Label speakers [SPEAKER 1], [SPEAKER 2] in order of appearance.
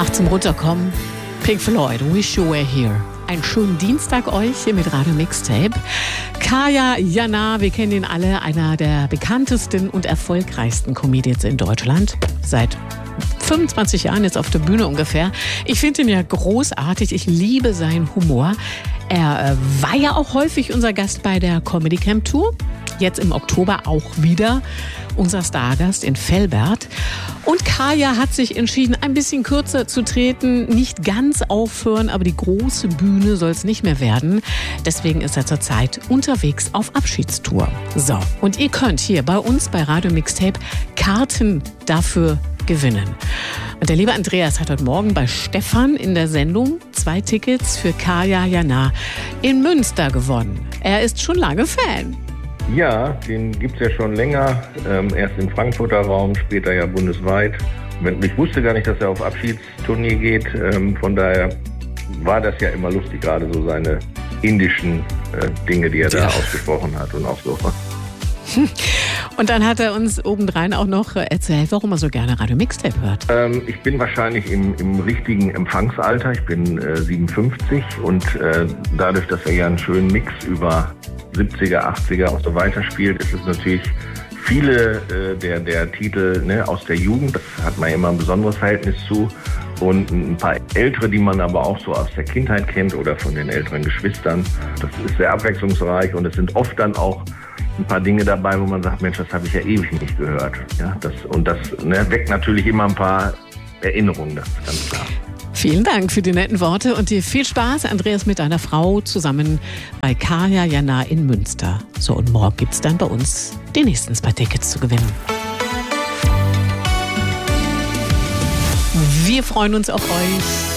[SPEAKER 1] Ach, zum Runterkommen. Pink Floyd, Wish You Were Here. Einen schönen Dienstag euch hier mit Radio Mixtape. Kaya Jana, wir kennen ihn alle, einer der bekanntesten und erfolgreichsten Comedians in Deutschland. Seit 25 Jahren jetzt auf der Bühne ungefähr. Ich finde ihn ja großartig, ich liebe seinen Humor. Er war ja auch häufig unser Gast bei der Comedy Camp Tour. Jetzt im Oktober auch wieder unser Stargast in Velbert. Und Kaya hat sich entschieden, ein bisschen kürzer zu treten, nicht ganz aufhören, aber die große Bühne soll es nicht mehr werden. Deswegen ist er zurzeit unterwegs auf Abschiedstour. So, und ihr könnt hier bei uns bei Radio Mixtape Karten dafür gewinnen. Und der liebe Andreas hat heute Morgen bei Stefan in der Sendung 2 Tickets für Kaya Jana in Münster gewonnen. Er ist schon lange Fan.
[SPEAKER 2] Ja, den gibt's ja schon länger. Erst im Frankfurter Raum, später ja bundesweit. Ich wusste gar nicht, dass er auf Abschiedstournee geht. Von daher war das ja immer lustig, gerade so seine indischen Dinge, die er da ausgesprochen hat und auch so.
[SPEAKER 1] Und dann hat er uns obendrein auch noch erzählt, warum er so gerne Radio Mixtape hört.
[SPEAKER 2] Ich bin wahrscheinlich im richtigen Empfangsalter. Ich bin 57 und dadurch, dass er ja einen schönen Mix über 70er, 80er und so weiter spielt, ist es natürlich viele der Titel aus der Jugend. Das hat man ja immer ein besonderes Verhältnis zu. Und ein paar ältere, die man aber auch so aus der Kindheit kennt oder von den älteren Geschwistern. Das ist sehr abwechslungsreich und es sind oft dann auch ein paar Dinge dabei, wo man sagt, Mensch, das habe ich ja ewig nicht gehört. Ja, das weckt natürlich immer ein paar Erinnerungen, das ist ganz klar.
[SPEAKER 1] Vielen Dank für die netten Worte und dir viel Spaß, Andreas, mit deiner Frau zusammen bei Kaya Jana in Münster. So, und morgen gibt es dann bei uns die nächsten 2 Tickets zu gewinnen. Wir freuen uns auf euch.